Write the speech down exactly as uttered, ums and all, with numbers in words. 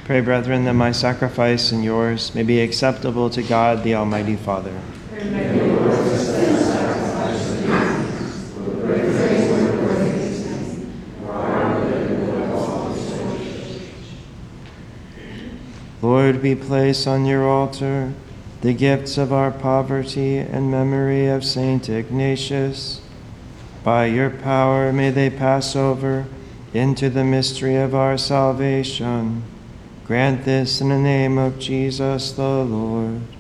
Pray, brethren, that my sacrifice and yours may be acceptable to God, the Almighty Father. Lord, we place on your altar the gifts of our poverty and memory of Saint Ignatius. By your power may they pass over into the mystery of our salvation. Grant this in the name of Jesus the Lord.